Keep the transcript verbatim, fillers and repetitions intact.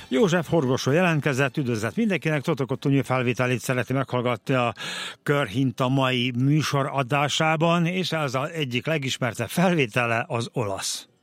József Horgosó jelentkezett, üdvözlet mindenkinek, Totó Cotugno felvételét szereti meghallgatni a Körhinta mai műsoradásában, és ez az egyik legismertebb felvétele az olasz.